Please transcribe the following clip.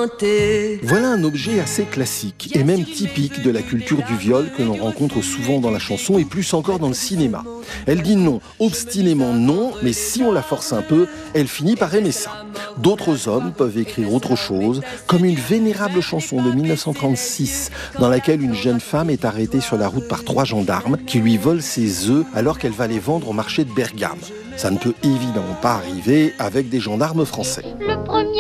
chanter. Voilà un objet assez classique et même typique de la culture du viol que l'on rencontre souvent dans la chanson et plus encore dans le cinéma. Elle dit non, obstinément non, mais si on la force un peu, elle finit par aimer ça. D'autres hommes peuvent écrire autre chose, comme une vénérable chanson de 1936 dans laquelle une jeune femme est arrêtée sur la route par 3 gendarmes qui lui volent ses œufs alors qu'elle va les vendre au marché de Bergame. Ça ne peut évidemment pas arriver avec des gendarmes français.